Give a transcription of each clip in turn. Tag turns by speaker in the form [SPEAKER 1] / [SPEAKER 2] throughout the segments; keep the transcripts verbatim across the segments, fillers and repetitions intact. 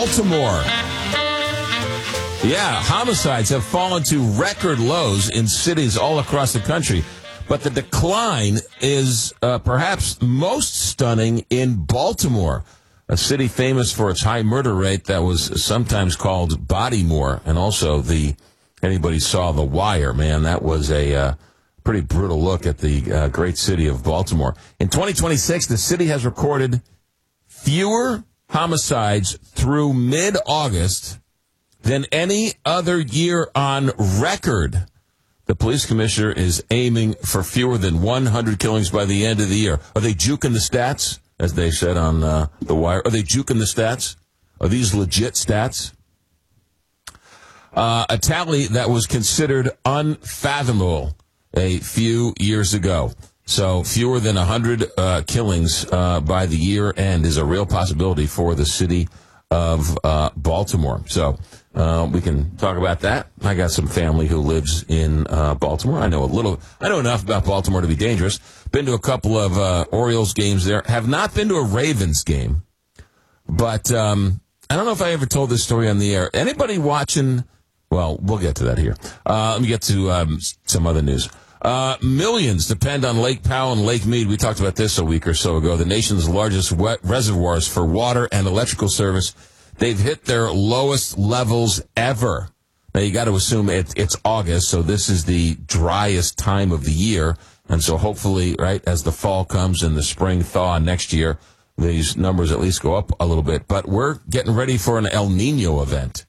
[SPEAKER 1] Baltimore. Yeah, homicides have fallen to record lows in cities all across the country. But the decline is uh, perhaps most stunning in Baltimore, a city famous for its high murder rate that was sometimes called Bodymore. And also, the anybody saw The Wire, man, that was a uh, pretty brutal look at the uh, great city of Baltimore. In twenty twenty-six, the city has recorded fewer homicides through mid-August than any other year on record. The police commissioner is aiming for fewer than one hundred killings by the end of the year. Are they juking the stats, as they said on uh, The Wire? Are they juking the stats? Are these legit stats? Uh, a tally that was considered unfathomable a few years ago. So fewer than one hundred uh, killings uh, by the year end is a real possibility for the city of uh, Baltimore. So uh, we can talk about that. I got some family who lives in uh, Baltimore. I know a little, I know enough about Baltimore to be dangerous. Been to a couple of uh, Orioles games there. Have not been to a Ravens game. But um, I don't know if I ever told this story on the air. Anybody watching? Well, we'll get to that here. Uh, let me get to um, some other news. Uh, millions depend on Lake Powell and Lake Mead. We talked about this a week or so ago. The nation's largest wet reservoirs for water and electrical service. They've hit their lowest levels ever. Now, you got to assume it, it's August, so this is the driest time of the year. And so hopefully, right, as the fall comes and the spring thaw next year, these numbers at least go up a little bit. But we're getting ready for an El Nino event.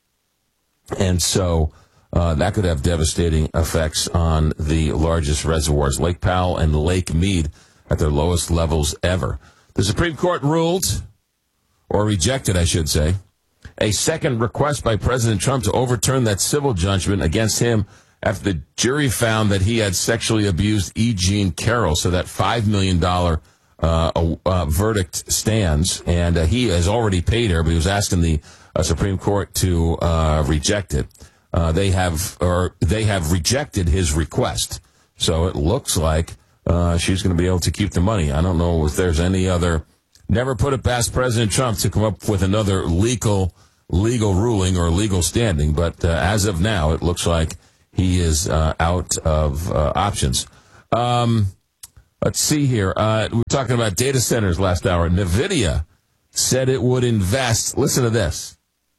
[SPEAKER 1] And so uh, that could have devastating effects on the largest reservoirs, Lake Powell and Lake Mead, at their lowest levels ever. The Supreme Court ruled, or rejected, I should say, a second request by President Trump to overturn that civil judgment against him after the jury found that he had sexually abused E. Jean Carroll. So that five million dollars uh, uh, verdict stands, and uh, he has already paid her, but he was asking the uh, Supreme Court to uh, reject it. Uh, they have, or they have rejected his request. So it looks like uh, she's going to be able to keep the money. I don't know if there's any other. Never put it past President Trump to come up with another legal legal ruling or legal standing, but uh, as of now, it looks like he is uh, out of uh, options. Um, let's see here. Uh, we were talking about data centers last hour. NVIDIA said it would invest, listen to this,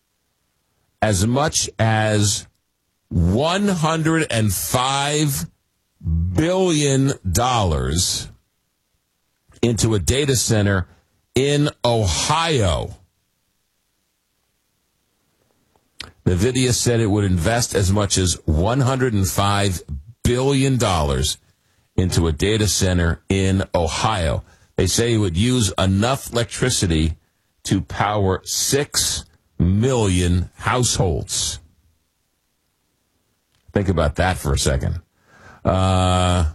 [SPEAKER 1] as much as one hundred five billion dollars into a data center in Ohio. NVIDIA said it would invest as much as one hundred five billion dollars into a data center in Ohio. They say it would use enough electricity to power six million households. Think about that for a second. Uh,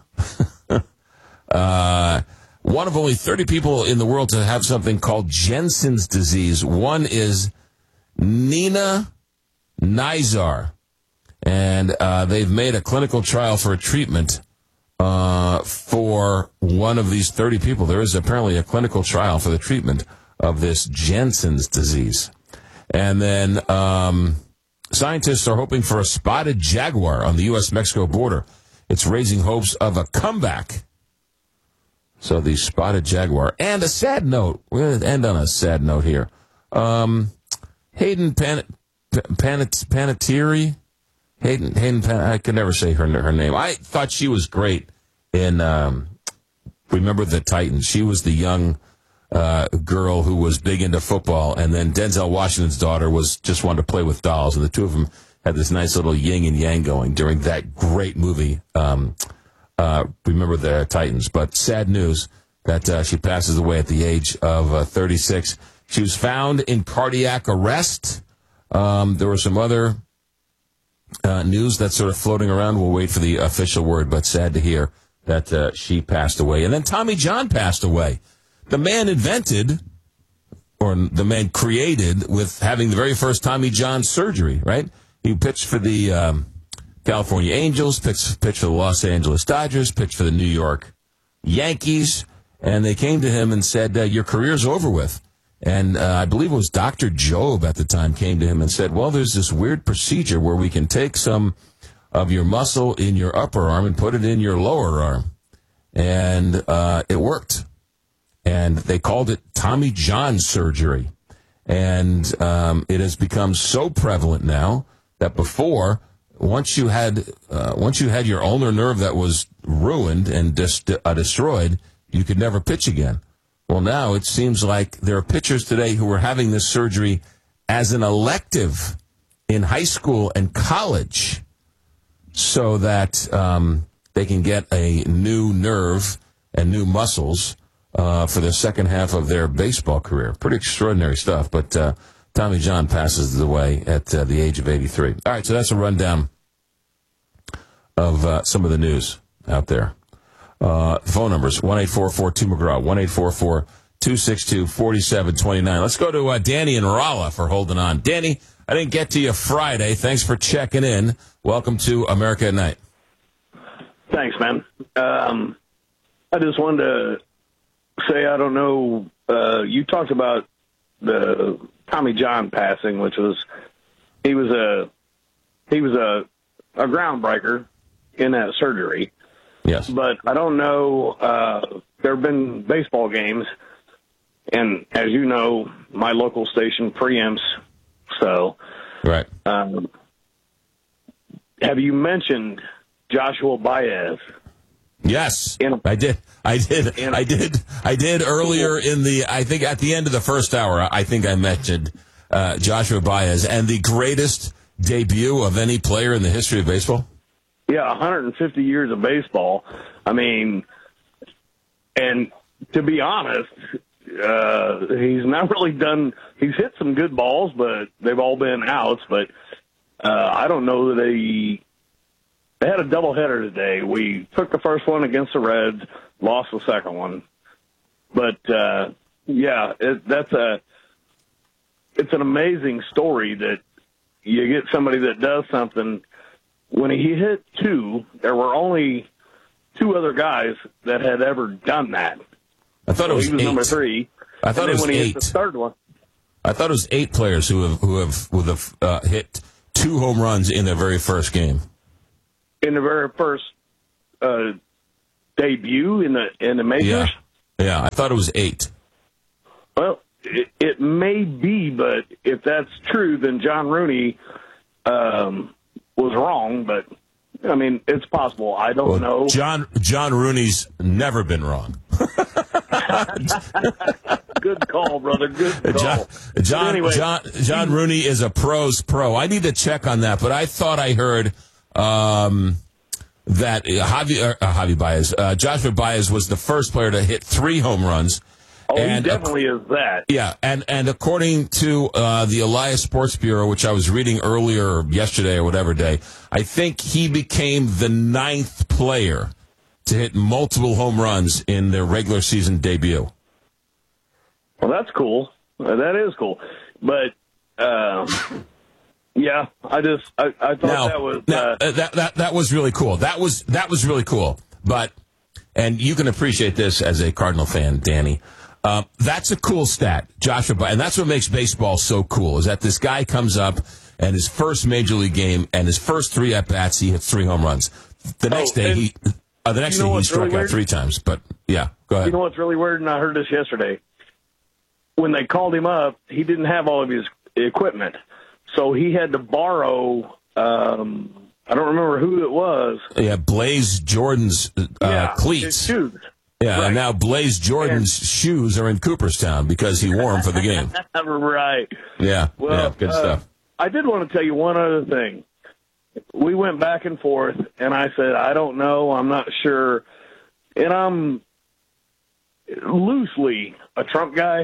[SPEAKER 1] uh, one of only thirty people in the world to have something called Jensen's disease. One is Nina Nizar, and uh, they've made a clinical trial for a treatment uh, for one of these thirty people. There is apparently a clinical trial for the treatment of this Jensen's disease. And then um, scientists are hoping for a spotted jaguar on the U S Mexico border. It's raising hopes of a comeback. So the spotted jaguar. And a sad note. We're going to end on a sad note here. Um, Hayden Pan- Pan- Panettiere? Hayden, Hayden Pan- I could never say her her name. I thought she was great in, um, remember the Titans. She was the young uh, girl who was big into football, and then Denzel Washington's daughter was just wanted to play with dolls, and the two of them had this nice little yin and yang going during that great movie, um, uh, remember the Titans. But sad news that uh, she passes away at the age of uh, thirty-six. She was found in cardiac arrest. Um, there was some other uh, news that's sort of floating around. We'll wait for the official word, but sad to hear that uh, she passed away. And then Tommy John passed away. The man invented, or the man created, with having the very first Tommy John surgery, right? He pitched for the um, California Angels, pitched, pitched for the Los Angeles Dodgers, pitched for the New York Yankees, and they came to him and said, uh, your career's over with. And uh, I believe it was Doctor Job at the time came to him and said, well, there's this weird procedure where we can take some of your muscle in your upper arm and put it in your lower arm. And uh, it worked. And they called it Tommy John surgery. And um, it has become so prevalent now that before, once you had uh, once you had your ulnar nerve that was ruined and dis- uh, destroyed, you could never pitch again. Well, now it seems like there are pitchers today who are having this surgery as an elective in high school and college so that um, they can get a new nerve and new muscles uh, for the second half of their baseball career. Pretty extraordinary stuff, but uh, Tommy John passes away at uh, the age of eighty-three. All right, so that's a rundown of uh, some of the news out there. Uh, phone numbers, one eight four four two McGraw, one eight four four two six two four seven two nine. Let's go to uh, Danny and Rolla for holding on. Danny, I didn't get to you Friday. Thanks for checking in. Welcome to America at Night.
[SPEAKER 2] Thanks, man. Um, I just wanted to say, I don't know, uh, you talked about the Tommy John passing, which was, he was a, he was a, a groundbreaker in that surgery.
[SPEAKER 1] Yes.
[SPEAKER 2] But I don't know, uh, there have been baseball games, and as you know, my local station preempts, so.
[SPEAKER 1] Right.
[SPEAKER 2] Um, have you mentioned Joshua Baez?
[SPEAKER 1] Yes,
[SPEAKER 2] in,
[SPEAKER 1] I did. I did.
[SPEAKER 2] in,
[SPEAKER 1] I did. I did earlier in the, I think at the end of the first hour, I think I mentioned uh, Joshua Baez and the greatest debut of any player in the history of baseball.
[SPEAKER 2] Yeah, one hundred fifty years of baseball. I mean, and to be honest, uh, he's not really done, he's hit some good balls, but they've all been outs. But uh, I don't know that they, they had a doubleheader today. We took the first one against the Reds, lost the second one. But, uh, yeah, it, that's a, it's an amazing story that you get somebody that does something. When he hit two, there were only two other guys that had ever done that.
[SPEAKER 1] I thought so it was,
[SPEAKER 2] he was
[SPEAKER 1] eight.
[SPEAKER 2] number three.
[SPEAKER 1] I thought
[SPEAKER 2] and
[SPEAKER 1] it was
[SPEAKER 2] when he
[SPEAKER 1] eight.
[SPEAKER 2] hit the third one,
[SPEAKER 1] I thought it was eight players who have who have who have uh, hit two home runs in their very first game.
[SPEAKER 2] In the very first uh, debut in the in the majors.
[SPEAKER 1] Yeah, yeah. I thought it was eight.
[SPEAKER 2] Well, it, it may be, but if that's true, then John Rooney um, was wrong. But I mean, it's possible. I don't
[SPEAKER 1] well,
[SPEAKER 2] know.
[SPEAKER 1] John John Rooney's never been wrong.
[SPEAKER 2] Good call, brother. Good call.
[SPEAKER 1] John John,
[SPEAKER 2] anyway,
[SPEAKER 1] John John Rooney is a pro's pro. I need to check on that, but I thought I heard um, that Javi, uh, Javi Baez, uh, Joshua Baez was the first player to hit three home runs.
[SPEAKER 2] Oh,
[SPEAKER 1] and,
[SPEAKER 2] he definitely uh, is that.
[SPEAKER 1] Yeah, and, and according to uh, the Elias Sports Bureau, which I was reading earlier, or yesterday or whatever day, I think he became the ninth player to hit multiple home runs in their regular season debut.
[SPEAKER 2] Well, that's cool. Uh, that is cool. But, um, yeah, I just, I, I thought
[SPEAKER 1] now,
[SPEAKER 2] that was...
[SPEAKER 1] Now,
[SPEAKER 2] uh,
[SPEAKER 1] that, that, that was really cool. That was, that was really cool. But, and you can appreciate this as a Cardinal fan, Danny. Uh, that's a cool stat, Joshua, and that's what makes baseball so cool, is that this guy comes up and his first major league game and his first three at-bats, he hits three home runs. The next
[SPEAKER 2] oh,
[SPEAKER 1] day, he uh, the next
[SPEAKER 2] you know
[SPEAKER 1] day he struck
[SPEAKER 2] really
[SPEAKER 1] out
[SPEAKER 2] weird?
[SPEAKER 1] three times. But, yeah, go ahead.
[SPEAKER 2] You know what's really weird, and I heard this yesterday? When they called him up, he didn't have all of his equipment. So he had to borrow, um, I don't remember who it was.
[SPEAKER 1] Yeah, Blaze Jordan's uh,
[SPEAKER 2] yeah,
[SPEAKER 1] cleats.
[SPEAKER 2] his shoes.
[SPEAKER 1] Yeah,
[SPEAKER 2] right.
[SPEAKER 1] And now Blaze Jordan's and, shoes are in Cooperstown because he wore them for the game.
[SPEAKER 2] Right.
[SPEAKER 1] Yeah,
[SPEAKER 2] well,
[SPEAKER 1] yeah, good
[SPEAKER 2] uh,
[SPEAKER 1] stuff.
[SPEAKER 2] I did want to tell you one other thing. We went back and forth, and I said, I don't know, I'm not sure. And I'm loosely a Trump guy,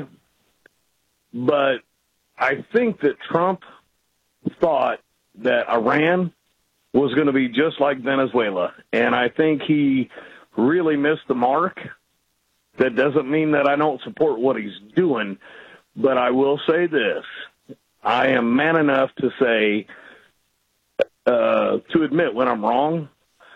[SPEAKER 2] but I think that Trump thought that Iran was going to be just like Venezuela, and I think he really missed the mark. That doesn't mean that I don't support what he's doing, but I will say this. I am man enough to say, uh, to admit when I'm wrong.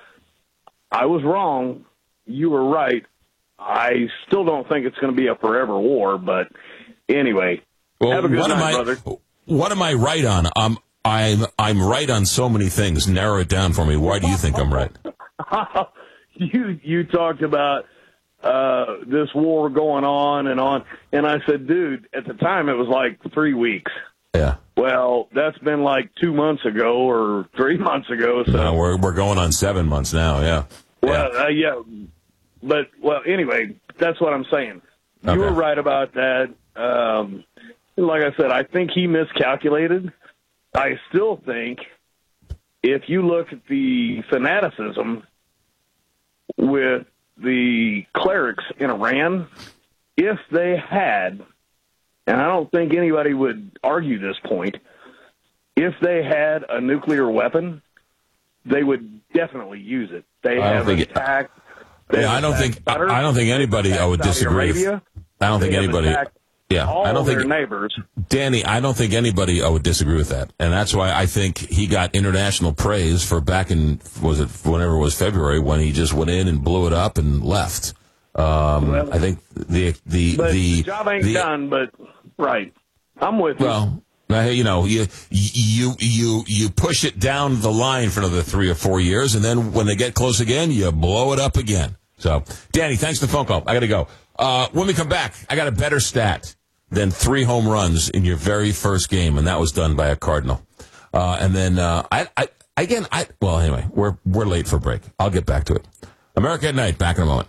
[SPEAKER 2] I was wrong. You were right. I still don't think it's going to be a forever war, but Anyway,
[SPEAKER 1] well,
[SPEAKER 2] have a good
[SPEAKER 1] what
[SPEAKER 2] night,
[SPEAKER 1] am I,
[SPEAKER 2] brother.
[SPEAKER 1] What am I right on? Um, I'm I'm right on so many things. Narrow it down for me. Why do you think I'm right?
[SPEAKER 2] you you talked about uh, this war going on and on, and I said, dude, at the time it was like three weeks.
[SPEAKER 1] Yeah.
[SPEAKER 2] Well, that's been like two months ago or three months ago. So
[SPEAKER 1] No, we're we're going on seven months now. Yeah.
[SPEAKER 2] well,
[SPEAKER 1] yeah.
[SPEAKER 2] uh, yeah, but well, anyway, that's what I'm saying. You
[SPEAKER 1] Okay.
[SPEAKER 2] were right about that. Um, like I said, I think he miscalculated. I still think if you look at the fanaticism with the clerics in Iran, if they had, and I don't think anybody would argue this point, if they had a nuclear weapon, they would definitely use it. They
[SPEAKER 1] I don't
[SPEAKER 2] have
[SPEAKER 1] think it-
[SPEAKER 2] attacked. they
[SPEAKER 1] Yeah,
[SPEAKER 2] have
[SPEAKER 1] I don't think
[SPEAKER 2] attacked Qatar,
[SPEAKER 1] I don't think anybody I would
[SPEAKER 2] Saudi
[SPEAKER 1] disagree. With,
[SPEAKER 2] Arabia.
[SPEAKER 1] I don't think
[SPEAKER 2] They have
[SPEAKER 1] anybody.
[SPEAKER 2] attacked
[SPEAKER 1] Yeah,
[SPEAKER 2] all
[SPEAKER 1] I don't
[SPEAKER 2] their
[SPEAKER 1] think
[SPEAKER 2] neighbors.
[SPEAKER 1] Danny. I don't think anybody I would disagree with that, and that's why I think he got international praise for back in was it whenever it was February when he just went in and blew it up and left. Um,
[SPEAKER 2] Well,
[SPEAKER 1] I think the the
[SPEAKER 2] But
[SPEAKER 1] the
[SPEAKER 2] the job ain't
[SPEAKER 1] the-
[SPEAKER 2] done, but right. I'm with you.
[SPEAKER 1] Well, uh, you know, you you you you push it down the line for another three or four years, and then when they get close again, you blow it up again. So, Danny, thanks for the phone call. I got to go. Uh, when we come back, I got a better stat than three home runs in your very first game, and that was done by a Cardinal. Uh, and then uh, I, I again, I well, anyway, we're we're late for break. I'll get back to it. America at Night. Back in a moment.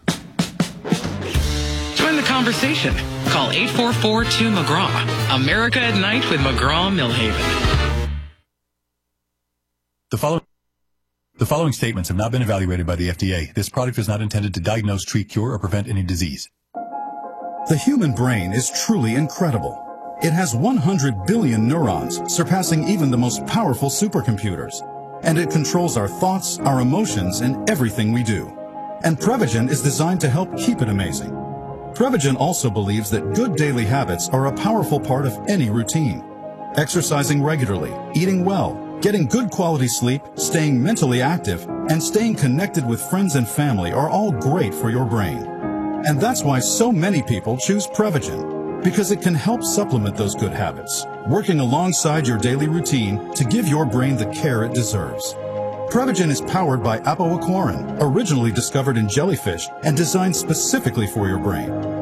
[SPEAKER 3] Join the conversation. Call eight four four two McGraw. America at Night with McGraw Millhaven.
[SPEAKER 4] The following, the following statements have not been evaluated by the F D A. This product is not intended to diagnose, treat, cure, or prevent any disease.
[SPEAKER 5] The human brain is truly incredible. It has one hundred billion neurons, surpassing even the most powerful supercomputers. And it controls our thoughts, our emotions, and everything we do. And Prevagen is designed to help keep it amazing. Prevagen also believes that good daily habits are a powerful part of any routine. Exercising regularly, eating well, getting good quality sleep, staying mentally active, and staying connected with friends and family are all great for your brain. And that's why so many people choose Prevagen, because it can help supplement those good habits, working alongside your daily routine to give your brain the care it deserves. Prevagen is powered by apoaquarin, originally discovered in jellyfish and designed specifically for your brain.